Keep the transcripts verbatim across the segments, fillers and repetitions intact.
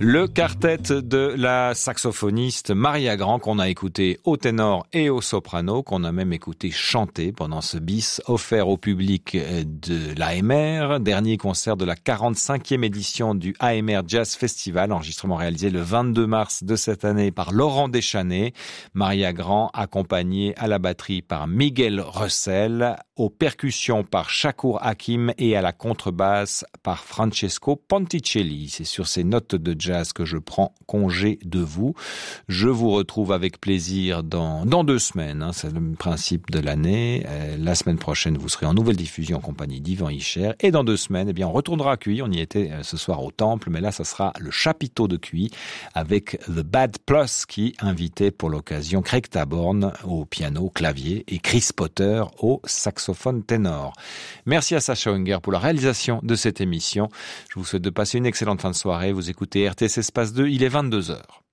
Le quartet de la saxophoniste Maria Grand qu'on a écouté au ténor et au soprano, qu'on a même écouté chanter pendant ce bis offert au public de l'A M R, dernier concert de la quarante-cinquième édition du A M R Jazz Festival, enregistrement réalisé le vingt-deux mars de cette année par Laurent Deschannet. Maria Grand accompagnée à la batterie par Miguel Russell, aux percussions par Shakur Hakim et à la contrebasse par Francesco Ponticelli. C'est sur ces notes de jazz que je prends congé de vous. Je vous retrouve avec plaisir dans, dans deux semaines. Hein, c'est le principe de l'année. Euh, la semaine prochaine, vous serez en nouvelle diffusion en compagnie d'Yvan Hicher. Et dans deux semaines, eh bien, on retournera à Cuy. On y était euh, ce soir au Temple, mais là, ça sera le chapiteau de Cuy avec The Bad Plus qui invitait pour l'occasion Craig Taborn au piano, clavier et Chris Potter au saxophone ténor. Merci à Sacha Unger pour la réalisation de cette émission. Je vous souhaite de passer une excellente fin de soirée. Vous écoutez R T S Espace deux, il est vingt-deux heures.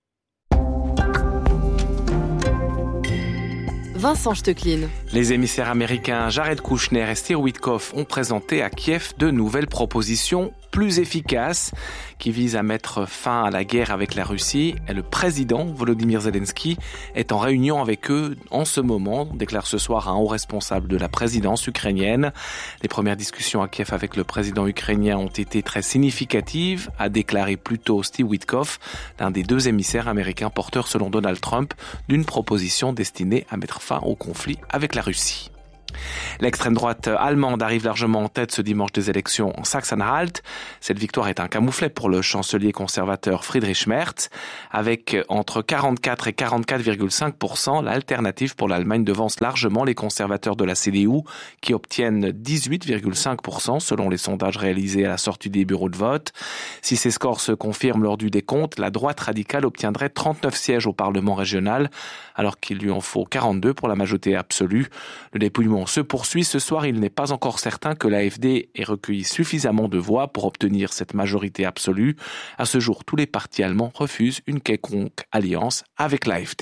Vincent Stecklin. Les émissaires américains Jared Kushner et Steve Witkoff ont présenté à Kiev de nouvelles propositions plus efficaces qui visent à mettre fin à la guerre avec la Russie. Et le président Volodymyr Zelensky est en réunion avec eux en ce moment, déclare ce soir un haut responsable de la présidence ukrainienne. Les premières discussions à Kiev avec le président ukrainien ont été très significatives, a déclaré plus tôt Steve Witkoff, l'un des deux émissaires américains porteurs selon Donald Trump d'une proposition destinée à mettre fin au conflit avec la Russie. L'extrême droite allemande arrive largement en tête ce dimanche des élections en Sachsen-Anhalt. Cette victoire est un camouflet pour le chancelier conservateur Friedrich Merz. Avec entre quarante-quatre et quarante-quatre virgule cinq pour cent, l'alternative pour l'Allemagne devance largement les conservateurs de la C D U qui obtiennent dix-huit virgule cinq pour cent selon les sondages réalisés à la sortie des bureaux de vote. Si ces scores se confirment lors du décompte, la droite radicale obtiendrait trente-neuf sièges au Parlement régional alors qu'il lui en faut quarante-deux pour la majorité absolue. Le dépouillement se poursuit. Ce soir, il n'est pas encore certain que l'A F D ait recueilli suffisamment de voix pour obtenir cette majorité absolue. À ce jour, tous les partis allemands refusent une quelconque alliance avec l'A F D.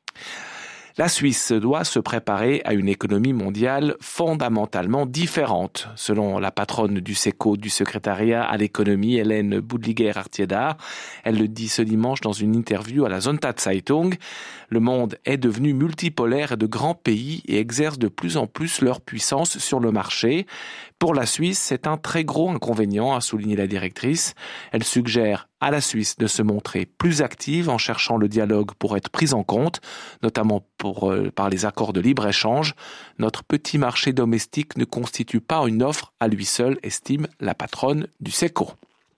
La Suisse doit se préparer à une économie mondiale fondamentalement différente, selon la patronne du SECO du secrétariat à l'économie, Hélène Boudliger-Artieda. Elle le dit ce dimanche dans une interview à la Sonntagszeitung. Le monde est devenu multipolaire et de grands pays et exercent de plus en plus leur puissance sur le marché. Pour la Suisse, c'est un très gros inconvénient, a souligné la directrice. Elle suggère à la Suisse de se montrer plus active en cherchant le dialogue pour être prise en compte, notamment pour, euh, par les accords de libre-échange. Notre petit marché domestique ne constitue pas une offre à lui seul, estime la patronne du SECO.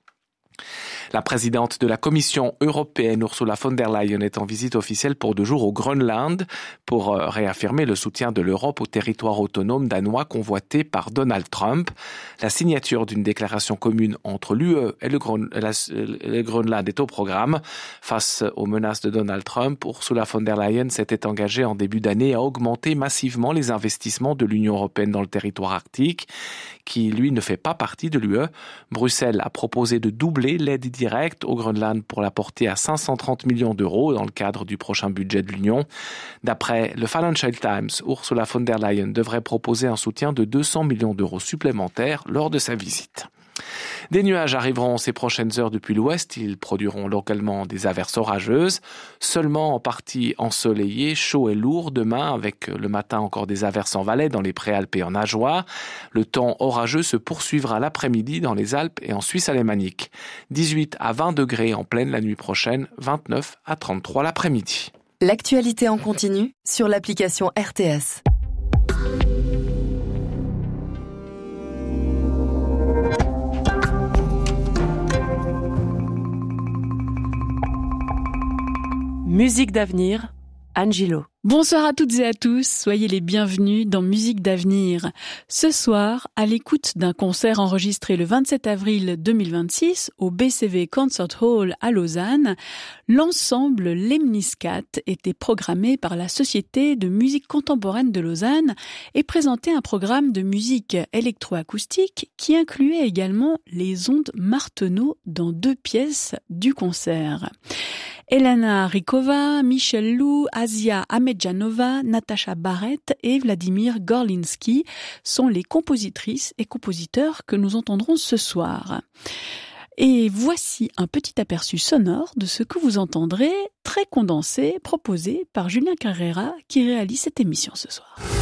La présidente de la Commission européenne, Ursula von der Leyen, est en visite officielle pour deux jours au Groenland pour réaffirmer le soutien de l'Europe au territoire autonome danois convoité par Donald Trump. La signature d'une déclaration commune entre l'U E et le, Groen- la, le Groenland est au programme. Face aux menaces de Donald Trump, Ursula von der Leyen s'était engagée en début d'année à augmenter massivement les investissements de l'Union européenne dans le territoire arctique, qui, lui, ne fait pas partie de l'U E. Bruxelles a proposé de doubler l'aide directe au Groenland pour la porter à cinq cent trente millions d'euros dans le cadre du prochain budget de l'Union. D'après le Financial Times, Ursula von der Leyen devrait proposer un soutien de deux cents millions d'euros supplémentaires lors de sa visite. Des nuages arriveront ces prochaines heures depuis l'ouest. Ils produiront localement des averses orageuses. Seulement en partie ensoleillé, chaud et lourd demain, avec le matin encore des averses en Valais, dans les Préalpes et en Ajoie. Le temps orageux se poursuivra l'après-midi dans les Alpes et en Suisse alémanique. dix-huit à vingt degrés en pleine la nuit prochaine, vingt-neuf à trente-trois l'après-midi. L'actualité en continu sur l'application R T S. Musique d'avenir, Anne Gillot. Bonsoir à toutes et à tous, soyez les bienvenus dans Musique d'avenir. Ce soir, à l'écoute d'un concert enregistré le vingt-sept avril deux mille vingt-six au B C V Concert Hall à Lausanne, l'ensemble Lemniscat était programmé par la Société de musique contemporaine de Lausanne et présentait un programme de musique électroacoustique qui incluait également les ondes Martenot dans deux pièces du concert. Elena Rykova, Michel Lou, Asia Ahmedjanova, Natasha Barrett et Vladimir Gorlinsky sont les compositrices et compositeurs que nous entendrons ce soir. Et voici un petit aperçu sonore de ce que vous entendrez, très condensé, proposé par Julien Carrera qui réalise cette émission ce soir.